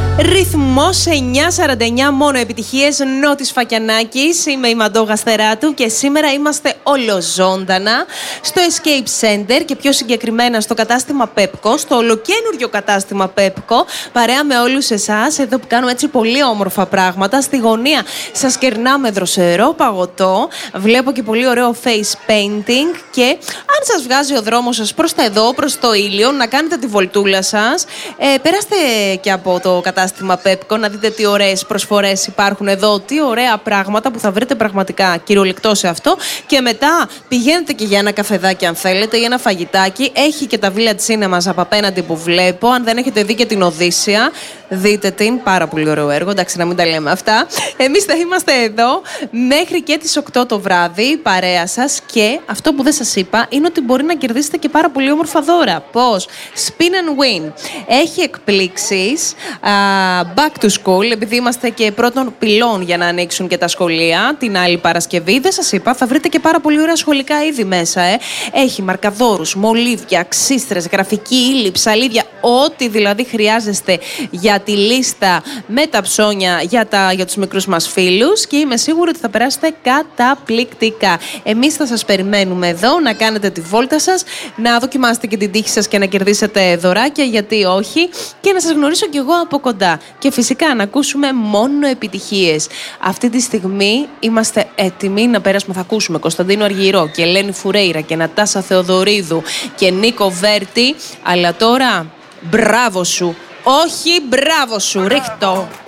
Ρυθμός 9:49, μόνο επιτυχίες. Νότης Φακιανάκης, είμαι η Μαντώ Γαστεράτου και σήμερα είμαστε ολοζώντανα στο Escape Center και πιο συγκεκριμένα στο κατάστημα Pepco, στο ολοκαίνουργιο κατάστημα Pepco, παρέα με όλους εσάς εδώ που κάνουμε έτσι πολύ όμορφα πράγματα. Στη γωνία σας κερνάμε δροσερό παγωτό, βλέπω και πολύ ωραίο face painting και αν σας βγάζει ο δρόμος σας προς τα εδώ, προς το ήλιο, να κάνετε τη βολτούλα σας, περάστε και από το κατάστημα Pepco να δείτε τι ωραίες προσφορές υπάρχουν εδώ, τι ωραία πράγματα που θα βρείτε πραγματικά κυριολεκτό σε αυτό. Και μετά πηγαίνετε και για ένα καφεδάκι αν θέλετε ή ένα φαγητάκι. Έχει και τα Village Cinemas από απέναντι που βλέπω. Αν δεν έχετε δει και την Οδύσσεια, δείτε την. Πάρα πολύ ωραίο έργο. Εντάξει, να μην τα λέμε αυτά. Εμείς θα είμαστε εδώ μέχρι και τις 8 το βράδυ, παρέα σας. Και αυτό που δεν σας είπα είναι ότι μπορεί να κερδίσετε και πάρα πολύ όμορφα δώρα. Πώς? Spin and Win. Έχει εκπλήξεις. Back to school, επειδή είμαστε και πρώτων πυλών για να ανοίξουν και τα σχολεία την άλλη Παρασκευή. Δεν σας είπα, θα βρείτε και πάρα πολύ ωραία σχολικά είδη μέσα. Έχει μαρκαδόρους, μολύβια, ξύστρες, γραφική ύλη, ψαλίδια, ό,τι δηλαδή χρειάζεστε για τη λίστα με τα ψώνια για τους μικρούς μας φίλους και είμαι σίγουρη ότι θα περάσετε καταπληκτικά. Εμείς θα σας περιμένουμε εδώ να κάνετε τη βόλτα σας, να δοκιμάσετε και την τύχη σας και να κερδίσετε δωράκια, γιατί όχι, και να σας γνωρίσω κι εγώ από κοντά. Και φυσικά να ακούσουμε μόνο επιτυχίες. Αυτή τη στιγμή είμαστε έτοιμοι να περάσουμε. Θα ακούσουμε Κωνσταντίνο Αργυρό και Ελένη Φουρέιρα και Νατάσα Θεοδωρίδου και Νίκο Βέρτη. Αλλά τώρα μπράβο σου. Όχι, μπράβο σου. Ρίχτω.